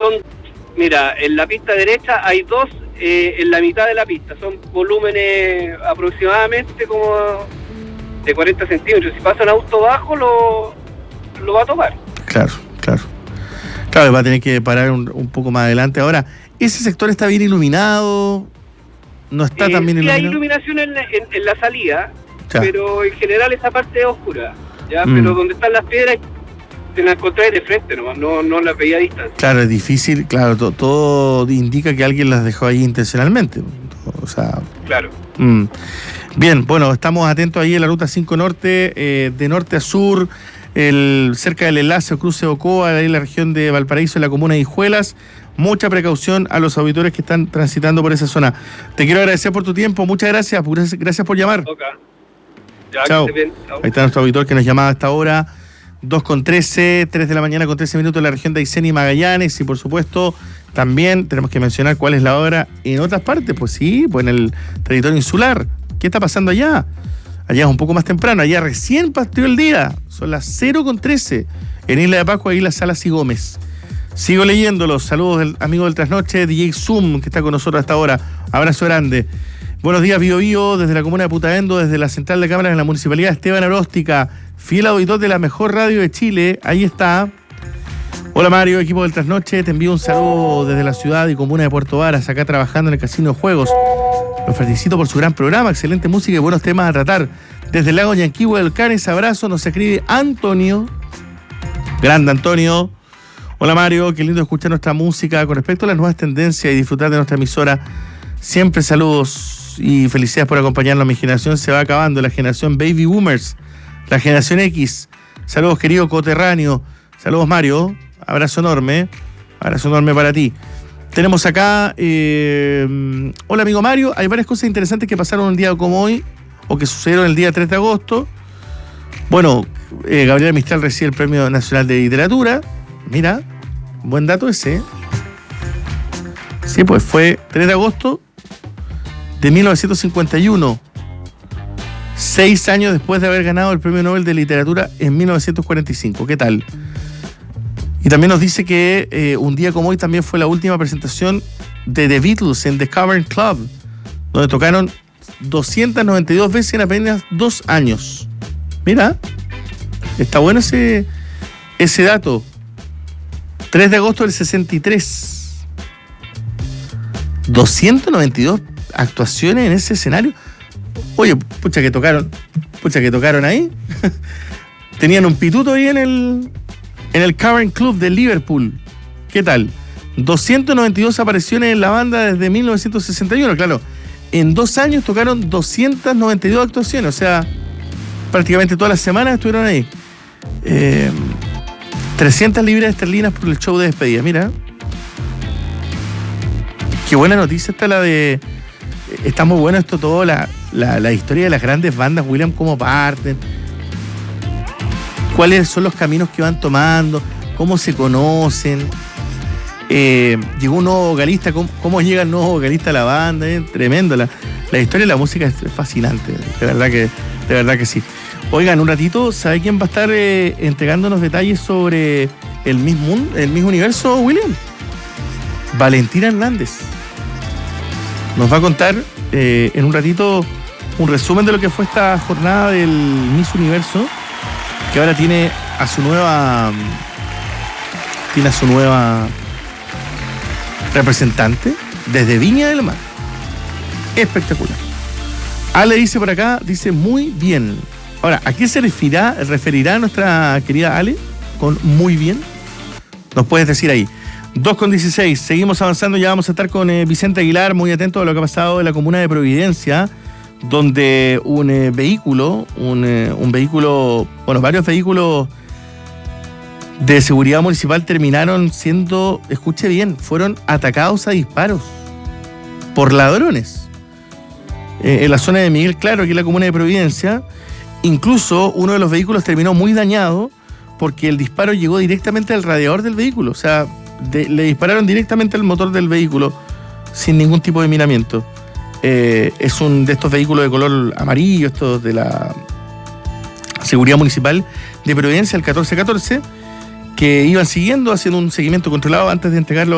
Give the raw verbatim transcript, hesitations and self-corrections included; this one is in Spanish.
son, mira, en la pista derecha hay dos eh, en la mitad de la pista, son volúmenes aproximadamente como de cuarenta centímetros. Si pasa un auto bajo, lo, lo va a tomar. Claro, claro. Claro, va a tener que parar un, un poco más adelante. Ahora, ¿ese sector está bien iluminado? ¿No está eh, tan bien sí iluminado? Hay iluminación en, en, en la salida, ya. Pero en general esa parte es oscura, ¿ya? Mm. Pero donde están las piedras te las encontrás de frente nomás, no, no las veía a distancia. Claro, es difícil, claro, to, todo indica que alguien las dejó ahí intencionalmente. O sea... Claro. Mm. Bien, bueno, estamos atentos ahí en la ruta cinco Norte, eh, de norte a sur, el, cerca del enlace o cruce Ocoa, ahí en la región de Valparaíso, en la comuna de Hijuelas. Mucha precaución a los auditores que están transitando por esa zona. Te quiero agradecer por tu tiempo, muchas gracias, gracias por llamar. Okay. Ya, chao. Que bien. Chao. Ahí está nuestro auditor que nos llamaba a esta hora, dos con trece, tres de la mañana con trece minutos en la región de Aysén y Magallanes. Y por supuesto, también tenemos que mencionar cuál es la hora en otras partes. Pues sí, pues en el territorio insular. ¿Qué está pasando allá? Allá es un poco más temprano, allá recién partió el día. Son las cero con trece en Isla de Pascua, Isla Salas y Gómez. Sigo leyéndolos. Saludos del amigo del Trasnoche, D J Zoom, que está con nosotros hasta ahora. Abrazo grande. Buenos días, Bio Bio, desde la comuna de Putaendo, desde la central de cámaras en la municipalidad Esteban Aróstica, fiel auditor de la mejor radio de Chile. Ahí está. Hola Mario, equipo del Trasnoche, te envío un saludo desde la ciudad y comuna de Puerto Varas, acá trabajando en el Casino de Juegos. Los felicito por su gran programa, excelente música y buenos temas a tratar. Desde el lago Yanquihue del Canes, abrazo, nos escribe Antonio. Grande Antonio. Hola Mario, qué lindo escuchar nuestra música. Con respecto a las nuevas tendencias y disfrutar de nuestra emisora, siempre saludos y felicidades por acompañarnos. Mi generación se va acabando, la generación Baby Boomers, la generación X. Saludos querido coterráneo. Saludos Mario, abrazo enorme, abrazo enorme para ti. Tenemos acá, eh, hola amigo Mario, hay varias cosas interesantes que pasaron un día como hoy, o que sucedieron el día tres de agosto. Bueno, eh, Gabriela Mistral recibe el Premio Nacional de Literatura. Mira, buen dato ese. Sí, pues fue tres de agosto de mil novecientos cincuenta y uno. Seis años después de haber ganado el Premio Nobel de Literatura en mil novecientos cuarenta y cinco. ¿Qué tal? Y también nos dice que eh, un día como hoy también fue la última presentación de The Beatles en The Cavern Club, donde tocaron doscientas noventa y dos veces en apenas dos años. Mira, está bueno ese, ese dato. tres de agosto del sesenta y tres. doscientas noventa y dos actuaciones en ese escenario. Oye, pucha que tocaron, pucha que tocaron ahí. Tenían un pituto ahí en el... en el Cavern Club de Liverpool. ¿Qué tal? doscientas noventa y dos apariciones en la banda desde mil novecientos sesenta y uno, claro. En dos años tocaron doscientas noventa y dos actuaciones, o sea, prácticamente todas las semanas estuvieron ahí. Eh, trescientas libras esterlinas por el show de despedida, mira. Qué buena noticia está la de... Está muy bueno esto todo, la, la, la historia de las grandes bandas, William, cómo parten, cuáles son los caminos que van tomando, cómo se conocen. Eh, llegó un nuevo vocalista, cómo, cómo llega el nuevo vocalista a la banda, eh, tremendo. La, la historia de la música es fascinante, de verdad que, de verdad que sí. Oigan, un ratito, ¿sabe quién va a estar eh, entregándonos detalles sobre el Miss Moon, el Miss Universo, William? Valentina Hernández. Nos va a contar eh, en un ratito un resumen de lo que fue esta jornada del Miss Universo, que ahora tiene a su nueva tiene a su nueva representante desde Viña del Mar. Espectacular. Ale dice por acá, dice muy bien. Ahora, ¿a qué se referirá, referirá nuestra querida Ale con muy bien? Nos puedes decir ahí. dos con dieciséis, seguimos avanzando, ya vamos a estar con eh, Vicente Aguilar, muy atento a lo que ha pasado en la comuna de Providencia, donde un eh, vehículo, un, eh, un vehículo, bueno, varios vehículos de seguridad municipal terminaron siendo, escuche bien, fueron atacados a disparos por ladrones. Eh, en la zona de Miguel Claro, aquí en la comuna de Providencia, incluso uno de los vehículos terminó muy dañado porque el disparo llegó directamente al radiador del vehículo, o sea, de, le dispararon directamente al motor del vehículo sin ningún tipo de miramiento. Eh, es un de estos vehículos de color amarillo, estos de la Seguridad Municipal de Providencia, el catorce catorce, que iban siguiendo, haciendo un seguimiento controlado antes de entregarlo